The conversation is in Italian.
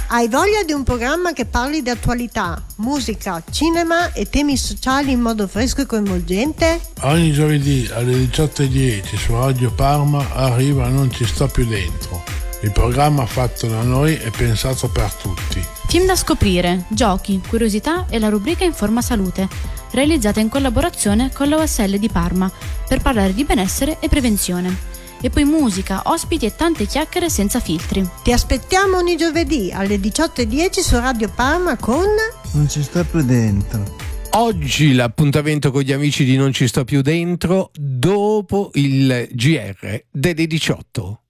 Hai voglia di un programma che parli di attualità, musica, cinema e temi sociali in modo fresco e coinvolgente? Ogni giovedì alle 18:10 su Radio Parma arriva Non ci sto più dentro, il programma fatto da noi e pensato per tutti. Film da scoprire, giochi, curiosità e la rubrica Informa Salute, realizzata in collaborazione con la USL di Parma per parlare di benessere e prevenzione. E poi musica, ospiti e tante chiacchiere senza filtri. Ti aspettiamo ogni giovedì alle 18:10 su Radio Parma con Non ci sta più dentro. Oggi l'appuntamento con gli amici di Non ci sto più dentro dopo il GR delle 18.